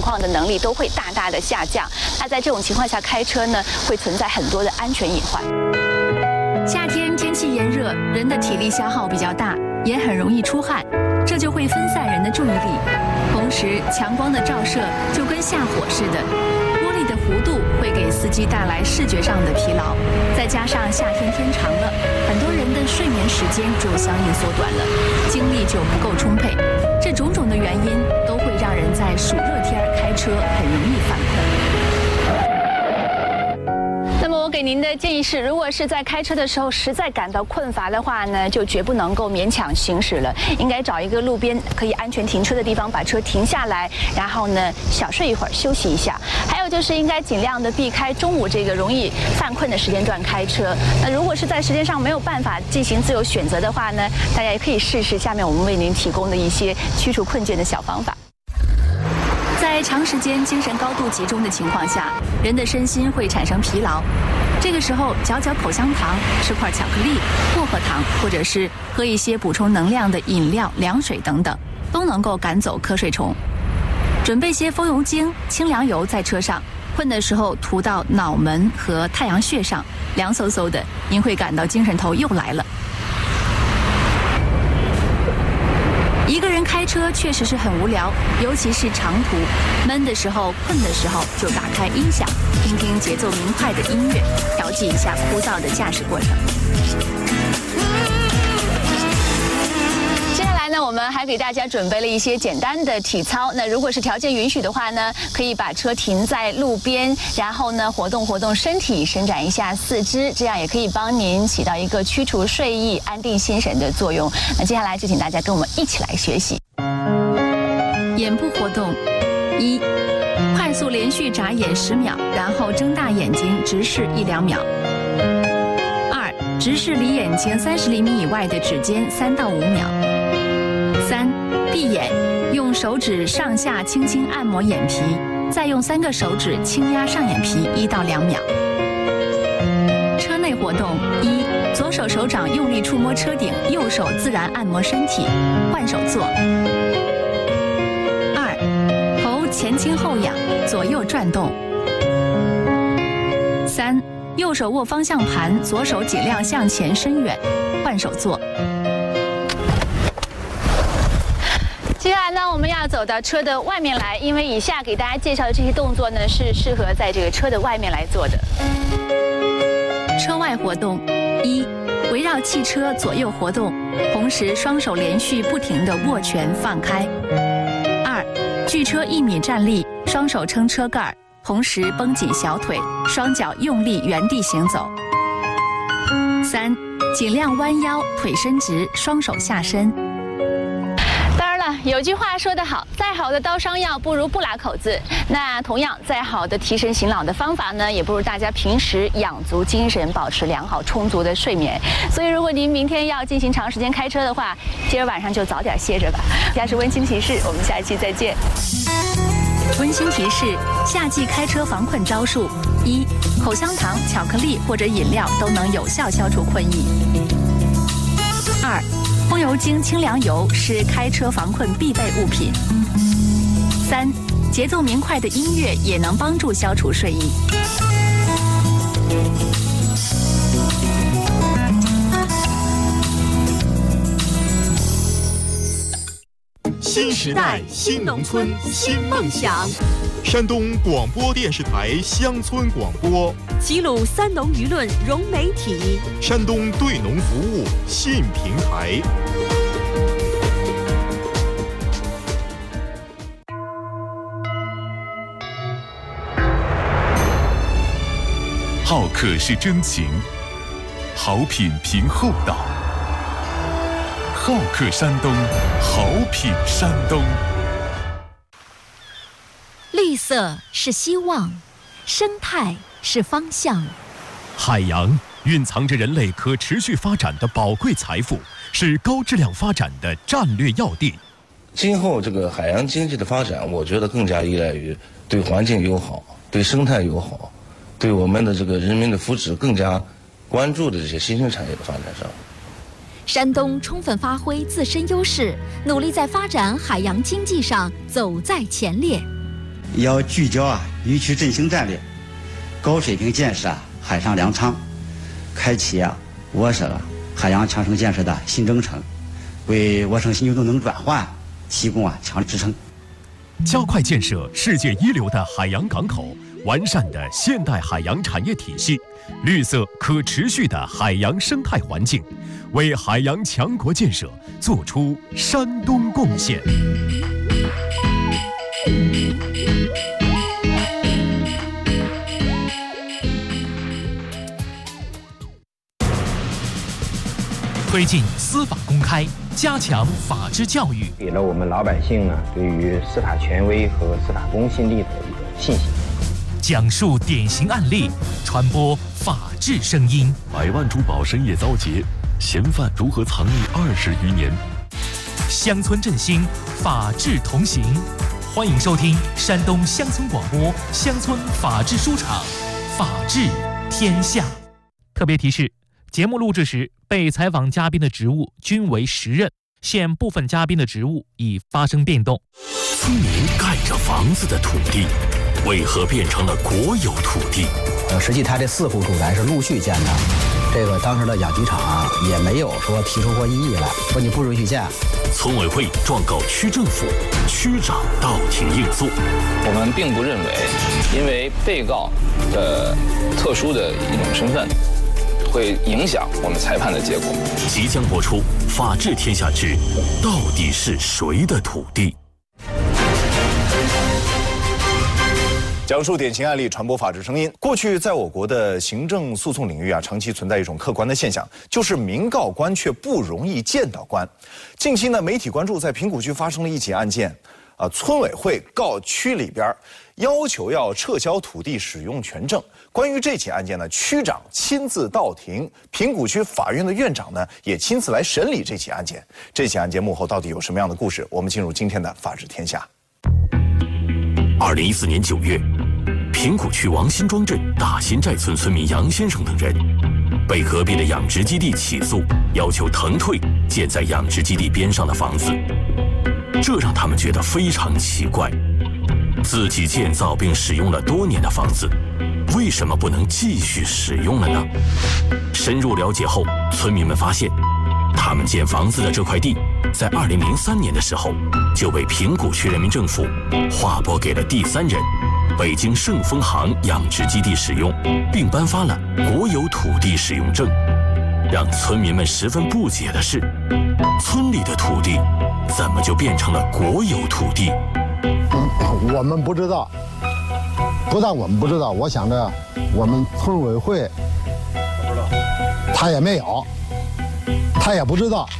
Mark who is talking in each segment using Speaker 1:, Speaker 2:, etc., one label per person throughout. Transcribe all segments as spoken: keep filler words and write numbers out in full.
Speaker 1: 况的能力都会大大的下降。那在这种情况下开车呢，会存在很多的安全隐患。
Speaker 2: 夏天天气炎热，人的体力消耗比较大，也很容易出汗，这就会分散人的注意力。同时，强光的照射就跟下火似的，玻璃的弧度会给司机带来视觉上的疲劳。再加上夏天天长了，很多人的睡眠时间就相应缩短了，精力就不够充沛。这种种的原因都会让人在暑热天开车很容易犯困。那么我给您的建议是，如果是在开车的时候实在感到困乏的话呢，就绝不能够勉强行驶了，应该找一个路边可以安全停车的地方，把车停下来，然后呢小睡一会儿，休息一下。还有就是应该尽量的避开中午这个容易犯困的时间段开车。那如果是在时间上没有办法进行自由选择的话呢，大家也可以试试下面我们为您提供的一些驱除困倦的小方法。在长时间精神高度集中的情况下，人的身心会产生疲劳。这个时候，嚼嚼口香糖、吃块巧克力、薄荷糖，或者是喝一些补充能量的饮料、凉水等等，都能够赶走瞌睡虫。准备些风油精、清凉油在车上，困的时候涂到脑门和太阳穴上，凉飕飕的，您会感到精神头又来了。一个人开车确实是很无聊，尤其是长途，闷的时候、困的时候，就打开音响，听听节奏明快的音乐，调剂一下枯燥的驾驶过程。接下来呢，我们还给大家准备了一些简单的体操。那如果是条件允许的话呢，可以把车停在路边，然后呢活动活动身体，伸展一下四肢，这样也可以帮您起到一个驱除睡意、安定心神的作用。那接下来就请大家跟我们一起来学习。眼部活动：一、快速连续眨眼十秒，然后睁大眼睛直视一两秒；二、直视离眼睛三十厘米以外的指尖三到五秒；三、闭眼，用手指上下轻轻按摩眼皮，再用三个手指轻压上眼皮一到两秒。车内活动：一、左手手掌用力触摸车顶，右手自然按摩身体，换手坐。二、头前倾后仰，左右转动。三、右手握方向盘，左手尽量向前伸远，换手坐。接下来呢，我们要走到车的外面来，因为以下给大家介绍的这些动作呢，是适合在这个车的外面来做的。车外活动：一、围绕汽车左右活动，同时双手连续不停地握拳放开。二、距车一米站立，双手撑车盖，同时绷紧小腿，双脚用力原地行走。三、尽量弯腰，腿伸直，双手下身。有句话说得好，再好的刀伤药不如不拉口子。那同样，再好的提神醒脑的方法呢，也不如大家平时养足精神，保持良好充足的睡眠。所以，如果您明天要进行长时间开车的话，今儿晚上就早点歇着吧。以下是温馨提示，我们下一期再见。温馨提示：夏季开车防困招数：一、口香糖、巧克力或者饮料都能有效消除困意。二、风油精、清凉油是开车防困必备物品。三、节奏明快的音乐也能帮助消除睡意。
Speaker 3: 新时代，新农村，新梦想。山东广播电视台乡村广播，
Speaker 4: 齐鲁三农舆论融媒体，
Speaker 3: 山东对农服务新平台。好客是真情，好品凭厚道。好客山东，好品山东。
Speaker 5: 绿色是希望，生态是方向。
Speaker 6: 海洋蕴藏着人类可持续发展的宝贵财富，是高质量发展的战略要地。
Speaker 7: 今后这个海洋经济的发展，我觉得更加依赖于对环境友好、对生态友好、对我们的这个人民的福祉更加关注的这些新兴产业的发展上。
Speaker 5: 山东充分发挥自身优势，努力在发展海洋经济上走在前列。
Speaker 8: 要聚焦啊渔区振兴战略，高水平建设啊海上粮仓，开启啊我省海洋强省建设的新征程，为我省新旧动能转换提供啊强力支撑。
Speaker 6: 加快建设世界一流的海洋港口，完善的现代海洋产业体系，绿色可持续的海洋生态环境，为海洋强国建设做出山东贡献。
Speaker 9: 推进司法公开，加强法治教育，
Speaker 10: 给了我们老百姓呢对于司法权威和司法公信力的一个信心。
Speaker 9: 讲述典型案例，传播法治声音。
Speaker 3: 百万珠宝深夜遭劫，嫌犯如何藏匿二十余年？
Speaker 9: 乡村振兴，法治同行。欢迎收听山东乡村广播乡村法治书场，法治天下。特别提示：节目录制时，被采访嘉宾的职务均为实任，现部分嘉宾的职务已发生变动。
Speaker 6: 村民盖着房子的土地，为何变成了国有土地？
Speaker 11: 呃，实际他这四户住宅是陆续建的，这个当时的养鸡场啊也没有说提出过异议来，说你不允许建。
Speaker 6: 村委会状告区政府，区长到庭应诉。
Speaker 12: 我们并不认为，因为被告的特殊的一种身份，会影响我们裁判的结果。
Speaker 6: 即将播出《法治天下之到底是谁的土地》。
Speaker 13: 讲述典型案例，传播法治声音。过去，在我国的行政诉讼领域啊，长期存在一种客观的现象，就是民告官却不容易见到官。近期呢，媒体关注在平谷区发生了一起案件，啊，村委会告区里边要求要撤销土地使用权证。关于这起案件呢，区长亲自到庭，平谷区法院的院长呢也亲自来审理这起案件。这起案件幕后到底有什么样的故事？我们进入今天的《法治天下》。
Speaker 6: 二零一四年九月，平谷区王辛庄镇大新寨村村民杨先生等人被隔壁的养殖基地起诉，要求腾退建在养殖基地边上的房子，这让他们觉得非常奇怪。自己建造并使用了多年的房子，为什么不能继续使用了呢？深入了解后，村民们发现，他们建房子的这块地，在二零零三年的时候就被平谷区人民政府划拨给了第三人北京盛丰行养殖基地使用，并颁发了国有土地使用证。让村民们十分不解的是，村里的土地怎么就变成了国有土地？
Speaker 14: 我们不知道，不但我们不知道，我想着我们村委会他也没有，他也不知道，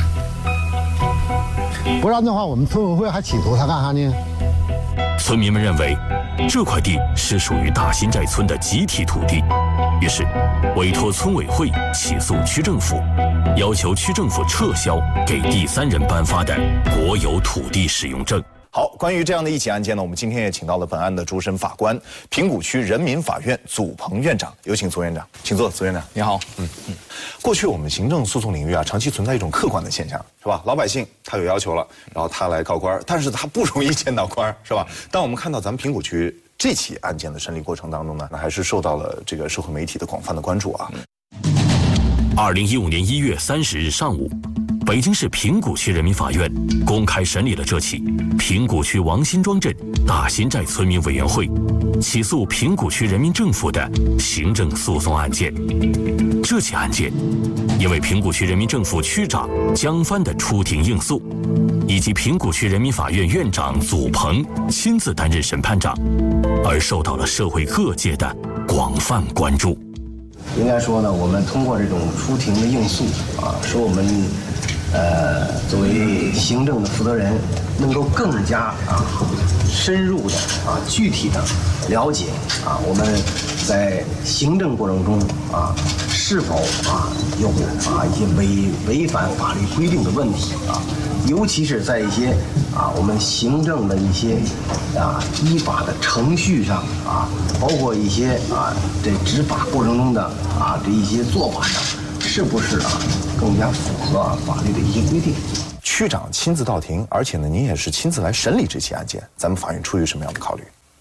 Speaker 14: 不然的话我们村委会还起诉他干啥呢？
Speaker 6: 村民们认为这块地是属于大新寨村的集体土地，于是委托村委会起诉区政府，要求区政府撤销给第三人颁发的国有土地使用证。
Speaker 13: 好，关于这样的一起案件呢，我们今天也请到了本案的主审法官，平谷区人民法院祖鹏院长，有请祖院长，请坐。祖院长，
Speaker 12: 你好。
Speaker 13: 嗯嗯，过去我们行政诉讼领域啊，长期存在一种客观的现象，是吧？老百姓他有要求了，然后他来告官，但是他不容易见到官，是吧？但我们看到咱们平谷区这起案件的审理过程当中呢，那还是受到了这个社会媒体的广泛的关注啊。
Speaker 6: 二零一五年一月三十日上午，北京市平谷区人民法院公开审理了这起平谷区王辛庄镇大新寨村民委员会起诉平谷区人民政府的行政诉讼案件。这起案件因为平谷区人民政府区长江帆的出庭应诉，以及平谷区人民法院院长祖鹏亲自担任审判长，而受到了社会各界的广泛关注。
Speaker 15: 应该说呢，我们通过这种出庭的应诉啊，使我们呃作为行政的负责人，能够更加啊深入的啊具体的了解啊我们在行政过程中啊是否啊有啊一些违违反法律规定的问题啊，尤其是在一些啊我们行政的一些啊依法的程序上啊，包括一些啊这执法过程中的啊这一些做法上，是不是啊更加符合啊法律的一些规定？
Speaker 13: 区长亲自到庭，而且呢，您也是亲自来审理这起案件，咱们法院出于什么样的考虑？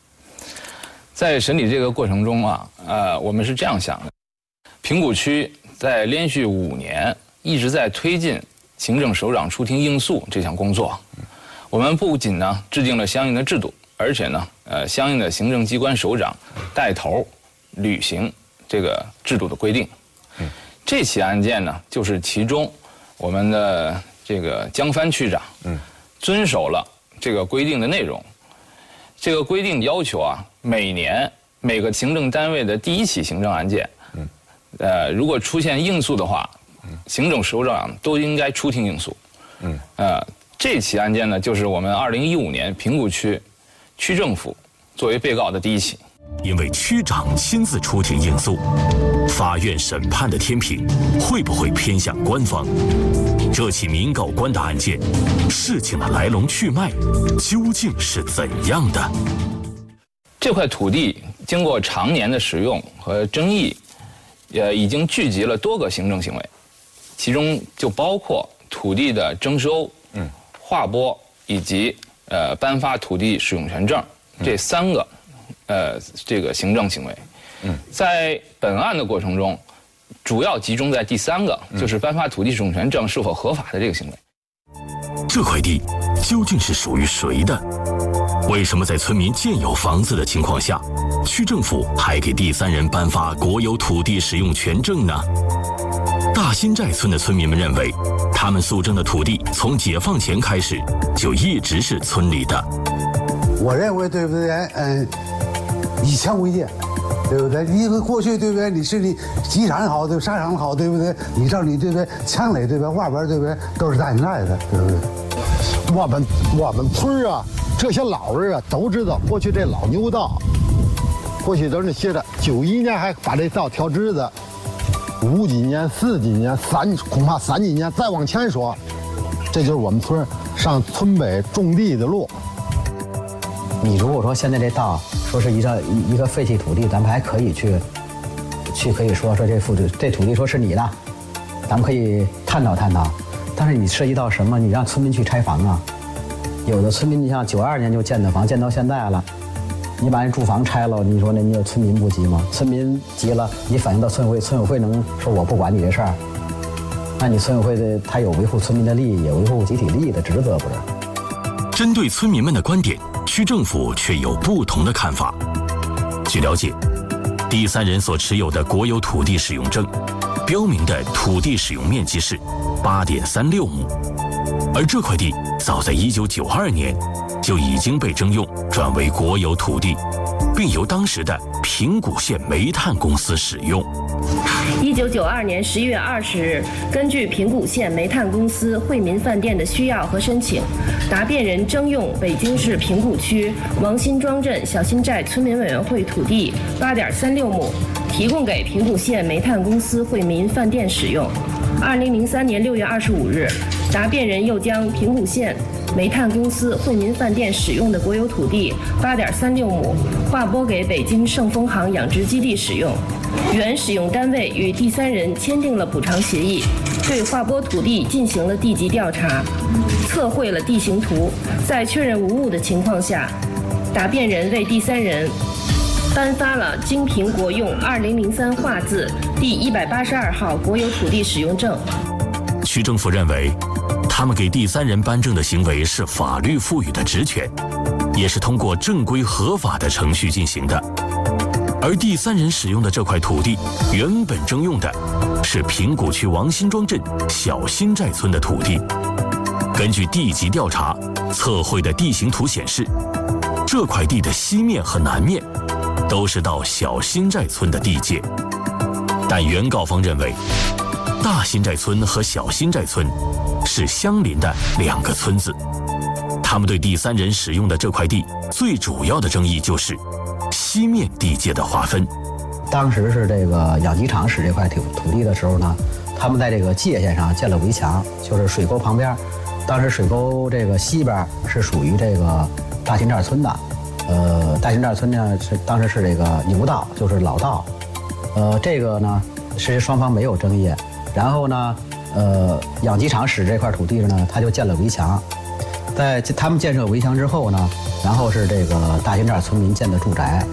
Speaker 12: 在审理这个过程中啊，呃，我们是这样想的：平谷区在连续五年一直在推进行政首长出庭应诉这项工作。我们不仅呢制定了相应的制度，而且呢，呃，相应的行政机关首长带头履行这个制度的规定。这起案件呢，就是其中我们的这个江帆区长，嗯，遵守了这个规定的内容。这个规定要求啊，每年每个行政单位的第一起行政案件，嗯，呃，如果出现应诉的话，行政首长都应该出庭应诉。嗯，呃，这起案件呢，就是我们二零一五年平谷区区政府作为被告的第一起。
Speaker 6: 因为区长亲自出庭应诉，法院审判的天平会不会偏向官方？这起民告官的案件，事情的来龙去脉究竟是怎样的？
Speaker 12: 这块土地经过常年的使用和争议，呃，已经聚集了多个行政行为，其中就包括土地的征收、嗯、划拨以及呃颁发土地使用权证这三个。呃，这个行政行为，嗯，在本案的过程中，主要集中在第三个，就是颁发土地使用权证是否合法的这个行为。
Speaker 6: 这块地究竟是属于谁的？为什么在村民建有房子的情况下，区政府还给第三人颁发国有土地使用权证呢？大新寨村的村民们认为，他们诉争的土地从解放前开始就一直是村里的。
Speaker 14: 我认为，对不对？嗯。以强为贱，对不对？因为过去对不对？你是你机场好，对沙场好，对不对？你照你对不对？墙垒对不对？外边对不对？都是大新寨的，对不对？我们我们村啊，这些老人啊都知道，过去这老牛道，过去都是写着九一年还把这道调直的，五几年、四几年、三恐怕三几年再往前说，这就是我们村上村北种地的路。
Speaker 11: 你如果说现在这道说是一个一个废弃土地，咱们还可以去去可以说说这土地这土地说是你的，咱们可以探讨探讨。但是你涉及到什么？你让村民去拆房啊？有的村民，你像九二年就建的房，建到现在了，你把人住房拆了，你说那你有村民不急吗？村民急了，你反映到村委会，村委会能说我不管你这事儿？那你村委会的他有维护村民的利益，也维护集体利益的职责，不是？
Speaker 6: 针对村民们的观点，区政府却有不同的看法。据了解，第三人所持有的国有土地使用证，标明的土地使用面积是八点三六亩，而这块地早在一九九二年就已经被征用转为国有土地，并由当时的平谷县煤炭公司使用。
Speaker 16: 一九九二年十一月二十日，根据平谷县煤炭公司惠民饭店的需要和申请，答辩人征用北京市平谷区王辛庄镇小新寨村民委员会土地八点三六亩，提供给平谷县煤炭公司惠民饭店使用。二零零三年六月二十五日，答辩人又将平谷县煤炭公司惠民饭店使用的国有土地八点三六亩划拨给北京盛丰行养殖基地使用。原使用单位与第三人签订了补偿协议，对划拨土地进行了地籍调查，测绘了地形图，在确认无误的情况下，答辩人为第三人颁发了京平国用二零零三划字第一百八十二号国有土地使用证。
Speaker 6: 区政府认为，他们给第三人颁证的行为是法律赋予的职权，也是通过正规合法的程序进行的。而第三人使用的这块土地，原本征用的是平谷区王辛庄镇小新寨村的土地。根据地籍调查，测绘的地形图显示，这块地的西面和南面都是到小新寨村的地界。但原告方认为，大新寨村和小新寨村是相邻的两个村子，他们对第三人使用的这块地最主要的争议就是西面地界的划分。
Speaker 11: 当时是这个养鸡场使这块土土地的时候呢，他们在这个界限上建了围墙，就是水沟旁边。当时水沟这个西边是属于这个大新寨村的，呃，大新寨村呢是当时是这个牛道，就是老道，呃，这个呢是双方没有争议。然后呢，呃，养鸡场使这块土地呢，他就建了围墙。在他们建设围墙之后呢，然后是这个大新寨村民建的住宅，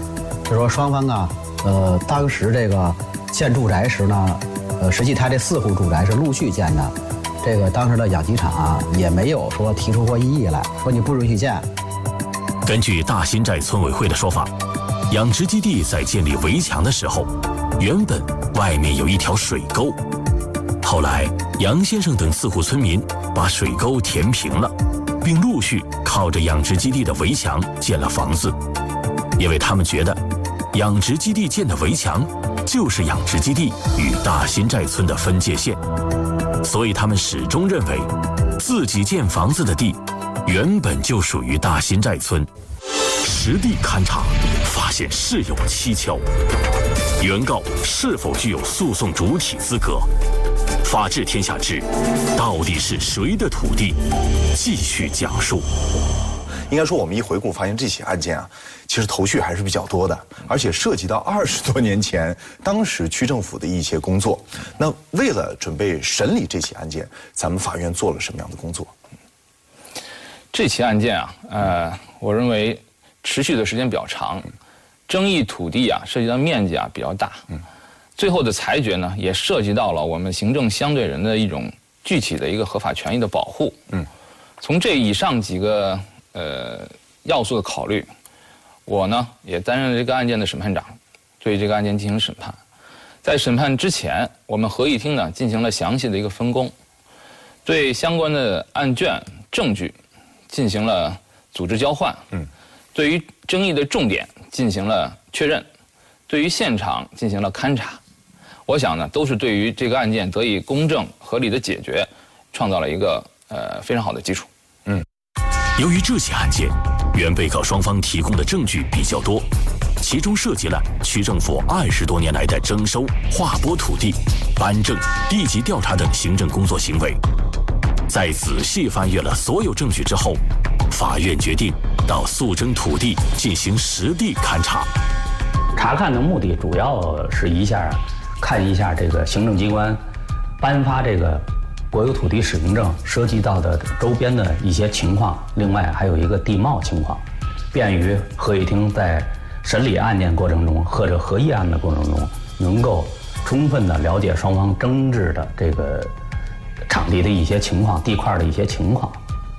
Speaker 11: 就说双方啊，呃，当时这个建住宅时呢，呃，实际他这四户住宅是陆续建的，这个当时的养鸡场啊也没有说提出过异议来，说你不允许建。
Speaker 6: 根据大新寨村委会的说法，养殖基地在建立围墙的时候，原本外面有一条水沟，后来杨先生等四户村民把水沟填平了，并陆续靠着养殖基地的围墙建了房子，因为他们觉得养殖基地建的围墙就是养殖基地与大新寨村的分界线，所以他们始终认为自己建房子的地原本就属于大新寨村。实地勘查发现事有蹊跷，原告是否具有诉讼主体资格？法治天下之到底是谁的土地？继续讲述。
Speaker 13: 应该说，我们一回顾发现这起案件啊，其实头绪还是比较多的，而且涉及到二十多年前当时区政府的一些工作。那为了准备审理这起案件，咱们法院做了什么样的工作？
Speaker 12: 这起案件啊，呃，我认为持续的时间比较长，争议土地啊涉及到面积啊比较大，最后的裁决呢也涉及到了我们行政相对人的一种具体的一个合法权益的保护。嗯，从这以上几个呃要素的考虑，我呢也担任了这个案件的审判长，对这个案件进行审判。在审判之前，我们合议庭呢进行了详细的一个分工，对相关的案卷证据进行了组织交换。嗯。对于争议的重点进行了确认，对于现场进行了勘查，我想呢，都是对于这个案件得以公正合理的解决，创造了一个呃非常好的基础。
Speaker 6: 嗯，由于这起案件，原被告双方提供的证据比较多，其中涉及了区政府二十多年来的征收、划拨土地、颁证、地籍调查等行政工作行为。在仔细翻阅了所有证据之后，法院决定到诉争土地进行实地勘查。
Speaker 11: 查看的目的主要是一下看一下这个行政机关颁发这个国有土地使用证涉及到的周边的一些情况，另外还有一个地貌情况，便于合议庭在审理案件过程中或者合议案的过程中，能够充分的了解双方争执的这个场地的一些情况、地块的一些情况。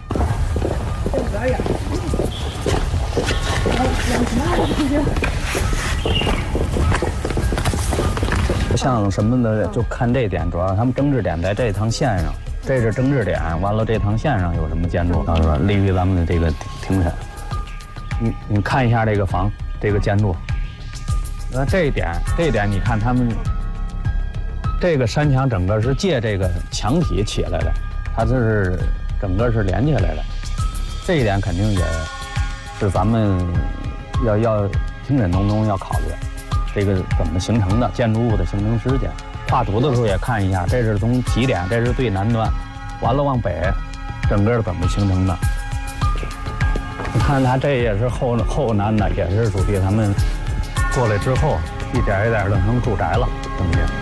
Speaker 11: 像什么的，就看这点，主要他们争执点在这趟线上，这是争执点。完了，这趟线上有什么建筑，是吧？利于咱们的这个庭审。你你看一下这个房，这个建筑，那这一点，这一点，你看他们这个山墙整个是借这个墙体起来的，它这是整个是连起来的。这一点肯定也是咱们要要庭审当中要考虑，这个怎么形成的建筑物的形成时间。画图的时候也看一下，这是从起点，这是最南端，完了往北，整个怎么形成的。你看它这也是后后南的，也是属于他们过来之后一点一点的成住宅了，中间。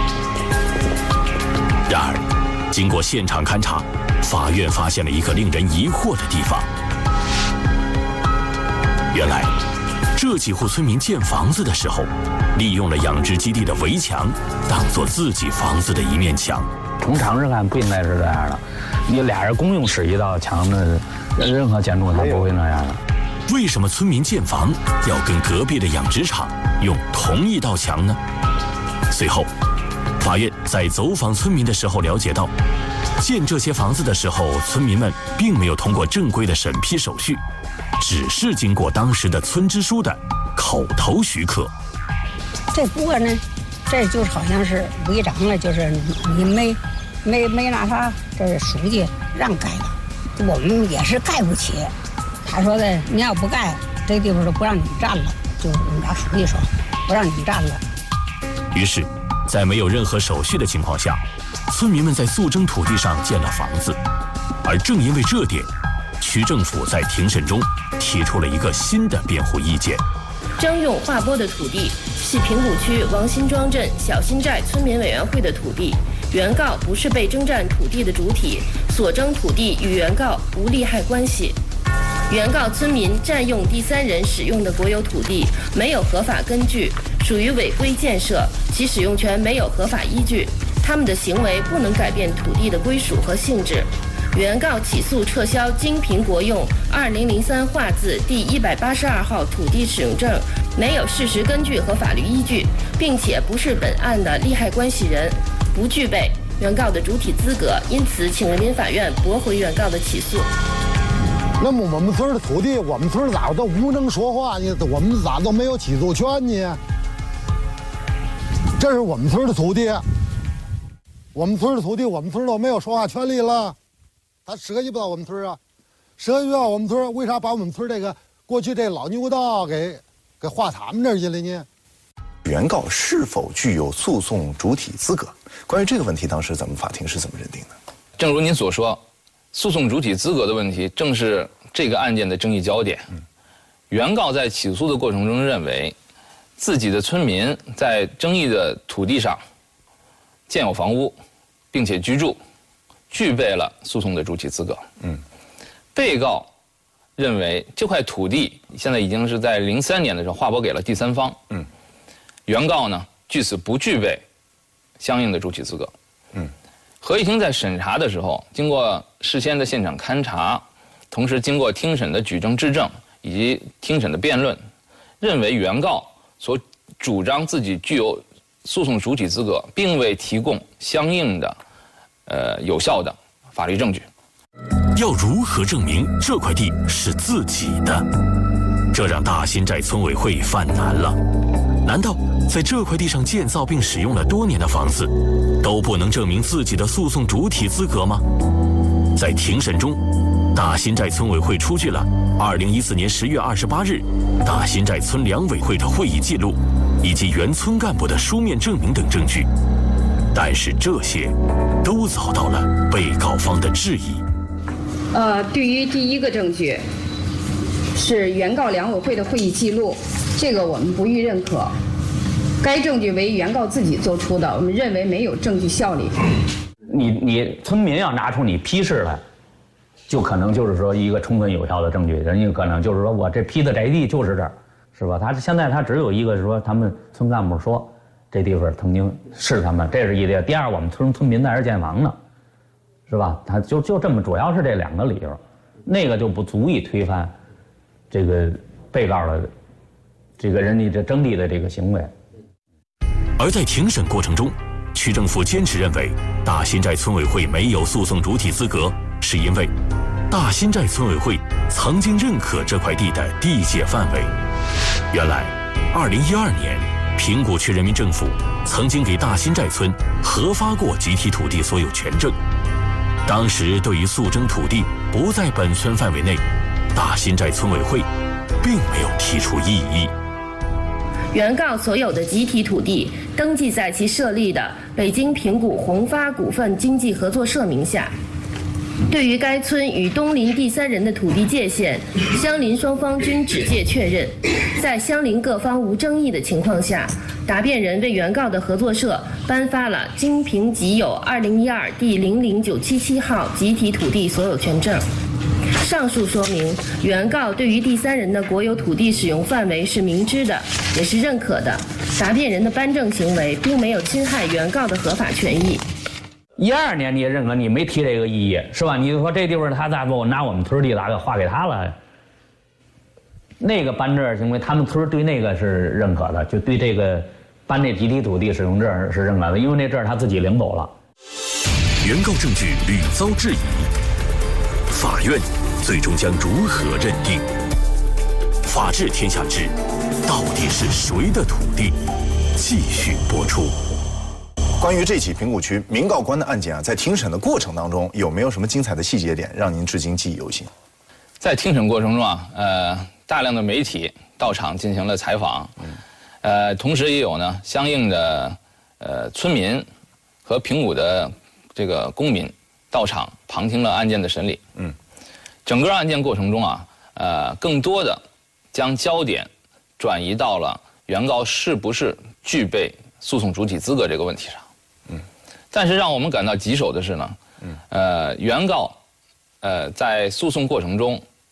Speaker 6: 然而，经过现场勘查，法院发现了一个令人疑惑的地方。原来，这几户村民建房子的时候，利用了养殖基地的围墙，当做自己房子的一面墙。
Speaker 11: 从常识看不应该是这样的，你俩人公用使一道墙的，任何建筑它不会那样的。
Speaker 6: 为什么村民建房要跟隔壁的养殖场用同一道墙呢？随后，法院在走访村民的时候了解到，建这些房子的时候，村民们并没有通过正规的审批手续，只是经过当时的村支书的口头许可。
Speaker 17: 这不过呢，这就是好像是违章了，就是你没没没那啥，这是书记让盖的，我们也是盖不起。他说的，你要不盖，这地方就不让你占了，就我们家书记说不让你占了。
Speaker 6: 于是，在没有任何手续的情况下，村民们在诉争土地上建了房子，而正因为这点，区政府在庭审中提出了一个新的辩护意见。
Speaker 16: 征用划拨的土地系平谷区王辛庄镇小辛寨村民委员会的土地，原告不是被征占土地的主体，所征土地与原告无利害关系。 原告村民占用第三人使用的国有土地，没有合法根据，属于违规建设，其使用权没有合法依据，他们的行为不能改变土地的归属和性质。原告起诉撤销经评国用二零零三划字第一百八十二号土地使用证，没有事实根据和法律依据，并且不是本案的利害关系人，不具备原告的主体资格，因此请人民法院驳回原告的起诉。
Speaker 18: 那么我们村的土地，我们村咋都无能说话呢？我们咋都没有起诉权呢？这是我们村的土地，我们村的土地，我们村都没有说话权利了。他涉及不到我们村啊，涉及不到我们村，为啥把我们村这个过去这老牛道给给划他们这儿去了呢？
Speaker 13: 原告是否具有诉讼主体资格？关于这个问题，当时咱们法庭是怎么认定的？
Speaker 12: 正如您所说，诉讼主体资格的问题正是这个案件的争议焦点。嗯、原告在起诉的过程中认为，自己的村民在争议的土地上建有房屋，并且居住，具备了诉讼的主体资格。嗯，被告认为这块土地现在已经是在零三年的时候划拨给了第三方。嗯，原告呢，据此不具备相应的主体资格。嗯。合议庭在审查的时候，经过事先的现场勘查，同时经过听审的举证质证以及听审的辩论，认为原告所主张自己具有诉讼主体资格，并未提供相应的呃有效的法律证据。
Speaker 6: 要如何证明这块地是自己的？这让大新寨村委会犯难了。难道在这块地上建造并使用了多年的房子，都不能证明自己的诉讼主体资格吗？在庭审中，大新寨村委会出具了二零一四年十月二十八日大新寨村两委会的会议记录，以及原村干部的书面证明等证据，但是这些都遭到了被告方的质疑。
Speaker 19: 呃，对于第一个证据是原告两委会的会议记录，这个我们不予认可。该证据为原告自己做出的，我们认为没有证据效力。
Speaker 20: 你你村民要拿出你批示来，就可能就是说一个充分有效的证据，人家可能就是说我这批的宅地就是这儿，是吧？他现在他只有一个是说他们村干部说这地方曾经是他们，这是一点。第二，我们村村民在这儿建房呢，是吧？他就就这么，主要是这两个理由，那个就不足以推翻这个被告的这个人家这征地的这个行为。
Speaker 6: 而在庭审过程中，区政府坚持认为大新寨村委会没有诉讼主体资格，是因为大新寨村委会曾经认可这块地的地界范围。原来，二零一二年，平谷区人民政府曾经给大新寨村核发过集体土地所有权证。当时对于诉争土地不在本村范围内，大新寨村委会并没有提出异议。
Speaker 16: 原告所有的集体土地登记在其设立的北京平谷宏发股份经济合作社名下。对于该村与东邻第三人的土地界限，相邻双方均指界确认。在相邻各方无争议的情况下，答辩人为原告的合作社颁发了京平集有二零一二第零零九七七号集体土地所有权证。上述说明，原告对于第三人的国有土地使用范围是明知的，也是认可的。答辩人的颁证行为并没有侵害原告的合法权益。
Speaker 20: 一二年你也认可，你没提这个异议，是吧？你就说这地方他咋做，拿我们村地咋给划给他了？那个颁证行为，他们村对那个是认可的，就对这个颁这集体土地使用证是认可的，因为那证他自己领走了。
Speaker 6: 原告证据屡遭质疑，法院最终将如何认定？法治天下知，到底是谁的土地？继续播出。
Speaker 13: 关于这起平谷区民告官的案件啊，在庭审的过程当中，有没有什么精彩的细节点让您至今记忆犹新？
Speaker 12: 在庭审过程中啊，呃，大量的媒体到场进行了采访，呃，同时也有呢相应的呃村民和平谷的这个公民到场旁听了案件的审理。嗯，整个案件过程中啊，呃，更多的将焦点转移到了原告是不是具备诉讼主体资格这个问题上。嗯，但是让我们感到棘手的是呢，嗯，呃，原告，呃，在诉讼过程中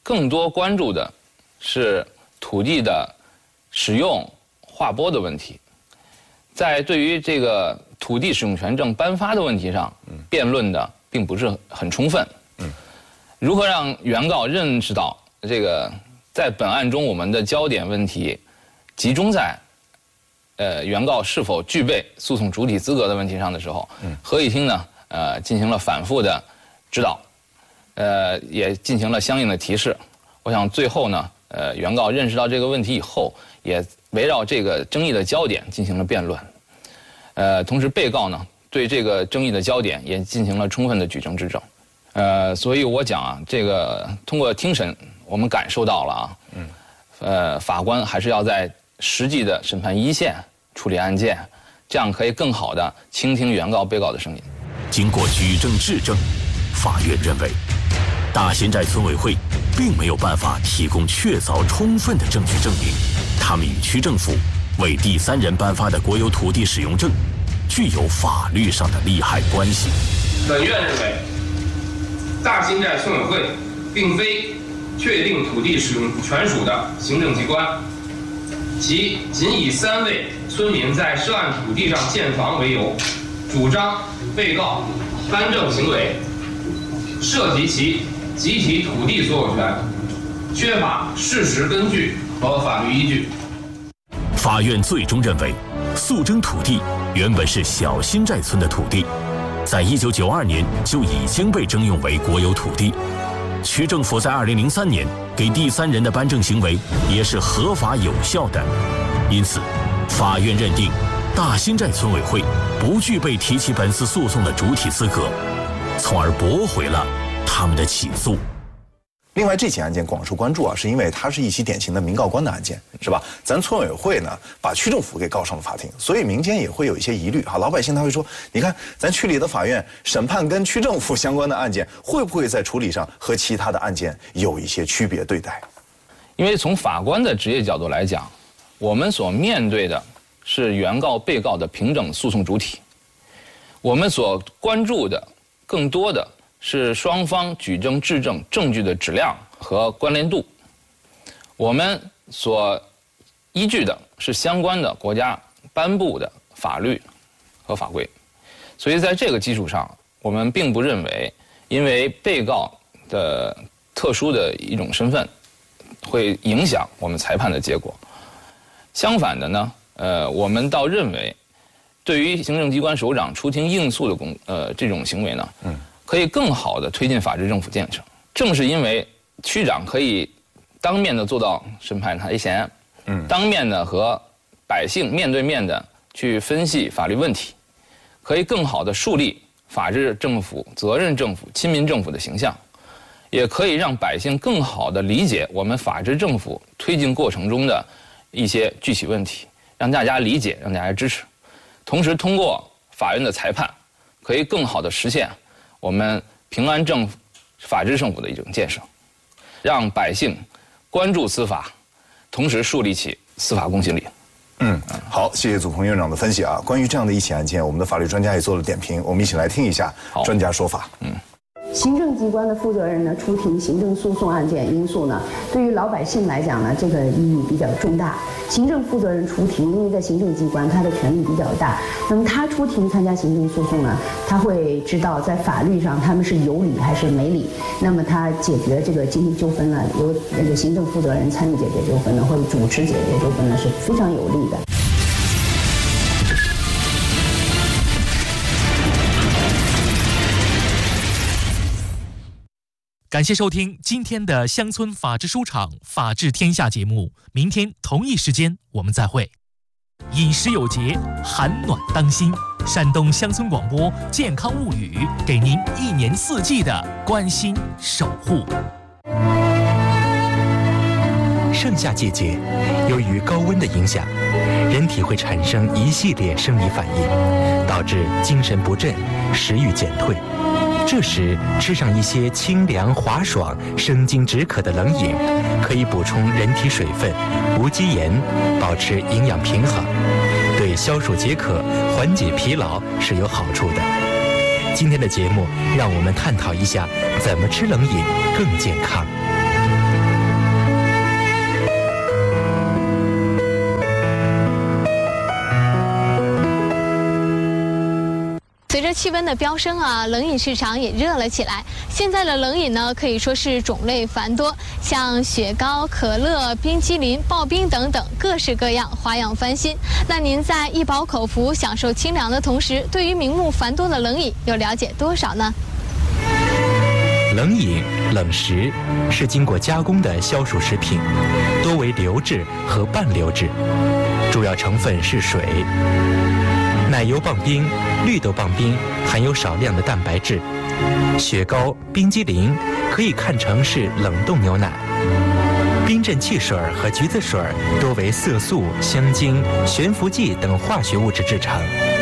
Speaker 12: 更多关注的是土地的使用划拨的问题。在对于这个土地使用权证颁发的问题上，辩论的并不是很充分。如何让原告认识到这个在本案中我们的焦点问题集中在呃原告是否具备诉讼主体资格的问题上的时候，合议厅呢呃进行了反复的指导，呃也进行了相应的提示。我想最后呢，呃原告认识到这个问题以后，也围绕这个争议的焦点进行了辩论。呃，同时被告呢对这个争议的焦点也进行了充分的举证质证。呃，所以我讲啊，这个通过听审，我们感受到了啊，嗯，呃，法官还是要在实际的审判一线处理案件，这样可以更好的倾听原告、被告的声音。
Speaker 6: 经过举证质证，法院认为，大新寨村委会并没有办法提供确凿充分的证据证明，他们与区政府为第三人颁发的国有土地使用证具有法律上的利害关系。
Speaker 21: 本院认为，大新寨村委会并非确定土地使用权属的行政机关，其仅以三位村民在涉案土地上建房为由，主张被告颁证行为涉及其集体土地所有权，缺乏事实根据和法律依据。
Speaker 6: 法院最终认为，诉争土地原本是小新寨村的土地，在一九九二年就已经被征用为国有土地。区政府在二零零三年给第三人的颁证行为也是合法有效的，因此，法院认定大新寨村委会不具备提起本次诉讼的主体资格，从而驳回了他们的起诉。
Speaker 13: 另外，这起案件广受关注啊，是因为它是一起典型的民告官的案件，是吧？咱村委会呢，把区政府给告上了法庭，所以民间也会有一些疑虑哈。老百姓他会说，你看咱区里的法院审判跟区政府相关的案件，会不会在处理上和其他的案件有一些区别对待？
Speaker 12: 因为从法官的职业角度来讲，我们所面对的是原告、被告的平等诉讼主体，我们所关注的更多的是双方举证质证证据的质量和关联度，我们所依据的是相关的国家颁布的法律和法规，所以在这个基础上，我们并不认为因为被告的特殊的一种身份会影响我们裁判的结果。相反的呢，呃，我们倒认为，对于行政机关首长出庭应诉的公呃这种行为呢，嗯。可以更好地推进法治政府建设。正是因为区长可以当面的做到审判台前，嗯，当面的和百姓面对面的去分析法律问题，可以更好地树立法治政府、责任政府、亲民政府的形象，也可以让百姓更好地理解我们法治政府推进过程中的一些具体问题，让大家理解，让大家支持。同时，通过法院的裁判，可以更好地实现我们平安政府、法治政府的一种建设，让百姓关注司法，同时树立起司法公信力。
Speaker 13: 嗯，好，谢谢祖鹏院长的分析啊。关于这样的一起案件，我们的法律专家也做了点评，我们一起来听一下专家说法。嗯。
Speaker 22: 行政机关的负责人呢出庭行政诉讼案件因素呢，对于老百姓来讲呢，这个意义比较重大。行政负责人出庭，因为在行政机关他的权力比较大，那么他出庭参加行政诉讼呢，他会知道在法律上他们是有理还是没理。那么他解决这个经济纠纷呢，由那个行政负责人参与解决纠纷呢，或者主持解决纠纷呢，是非常有利的。
Speaker 9: 感谢收听今天的乡村法治书场法治天下节目，明天同一时间我们再会。饮食有节，寒暖当心。山东乡村广播健康物语，给您一年四季的关心守护。
Speaker 23: 盛夏季节，由于高温的影响，人体会产生一系列生理反应，导致精神不振、食欲减退。这时吃上一些清凉滑爽、生津止渴的冷饮，可以补充人体水分、无机盐，保持营养平衡，对消暑解渴、缓解疲劳是有好处的。今天的节目让我们探讨一下怎么吃冷饮更健康。
Speaker 1: 气温的飙升啊，冷饮市场也热了起来。现在的冷饮呢，可以说是种类繁多，像雪糕、可乐、冰激凌、刨冰等等，各式各样，花样翻新。那您在一饱口福、享受清凉的同时，对于名目繁多的冷饮又了解多少呢？
Speaker 23: 冷饮、冷食是经过加工的消暑食品，多为流质和半流质，主要成分是水。奶油棒冰、绿豆棒冰含有少量的蛋白质，雪糕、冰激凌可以看成是冷冻牛奶。冰镇汽水和橘子水多为色素、香精、悬浮剂等化学物质制成。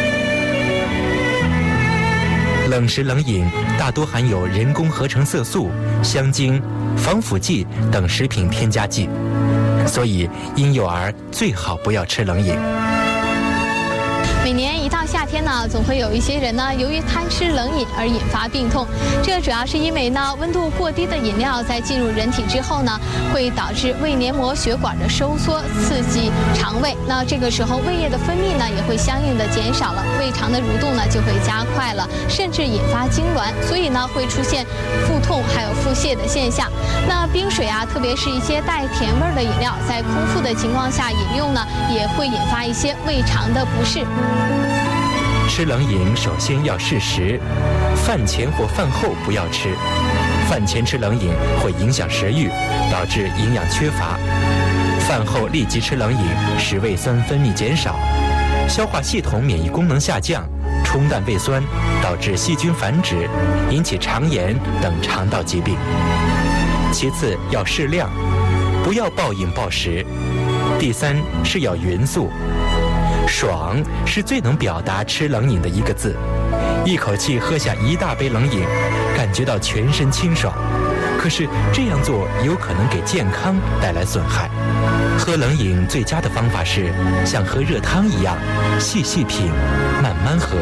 Speaker 23: 冷食冷饮大多含有人工合成色素、香精、防腐剂等食品添加剂，所以婴幼儿最好不要吃冷饮。
Speaker 1: 每年一到夏天呢，总会有一些人呢，由于贪吃冷饮而引发病痛。这主要是因为呢，温度过低的饮料在进入人体之后呢，会导致胃黏膜血管的收缩，刺激肠胃。那这个时候胃液的分泌呢，也会相应的减少了，胃肠的蠕动呢就会加快了，甚至引发痉挛，所以呢会出现腹痛还有腹泻的现象。那冰水啊，特别是一些带甜味的饮料，在空腹的情况下饮用呢，也会引发一些胃肠的不适。
Speaker 23: 吃冷饮首先要适时，饭前或饭后不要吃。饭前吃冷饮会影响食欲，导致营养缺乏；饭后立即吃冷饮，使胃酸分泌减少，消化系统免疫功能下降，冲淡胃酸，导致细菌繁殖，引起肠炎等肠道疾病。其次要适量，不要暴饮暴食。第三是要匀速。爽是最能表达吃冷饮的一个字，一口气喝下一大杯冷饮，感觉到全身清爽。可是这样做有可能给健康带来损害。喝冷饮最佳的方法是像喝热汤一样，细细品，慢慢喝。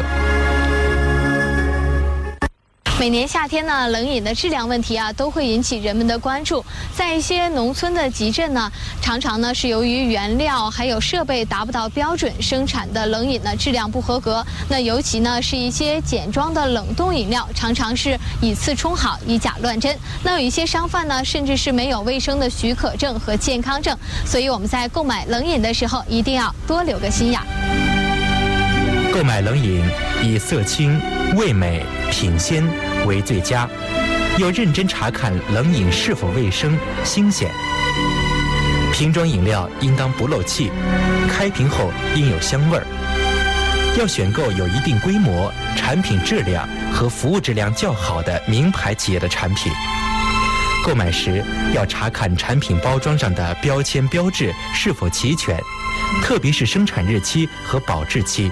Speaker 1: 每年夏天呢，冷饮的质量问题啊，都会引起人们的关注。在一些农村的集镇呢，常常呢是由于原料还有设备达不到标准，生产的冷饮呢质量不合格。那尤其呢是一些简装的冷冻饮料，常常是以次充好，以假乱真。那有一些商贩呢，甚至是没有卫生的许可证和健康证。所以我们在购买冷饮的时候，一定要多留个心眼。
Speaker 23: 购买冷饮以色清、味美、品鲜为最佳，要认真查看冷饮是否卫生、新鲜。瓶装饮料应当不漏气，开瓶后应有香味儿。要选购有一定规模、产品质量和服务质量较好的名牌企业的产品。购买时要查看产品包装上的标签标志是否齐全，特别是生产日期和保质期。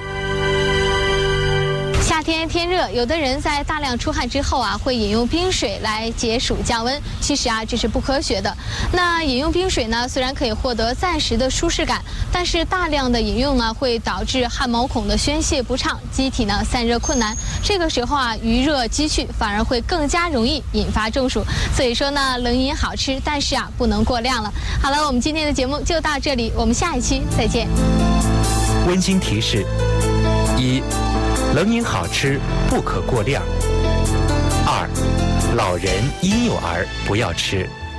Speaker 1: 夏天天热，有的人在大量出汗之后啊，会饮用冰水来解暑降温。其实啊，这是不科学的。那饮用冰水呢，虽然可以获得暂时的舒适感，但是大量的饮用呢，会导致汗毛孔的宣泄不畅，机体呢散热困难。这个时候啊，余热积蓄，反而会更加容易引发中暑。所以说呢，冷饮好吃，但是啊，不能过量了。好了，我们今天的节目就到这里，我们下一期再见。
Speaker 23: 温馨提示：一。冷饮好吃，不可过量。二，老人、婴幼儿不要吃。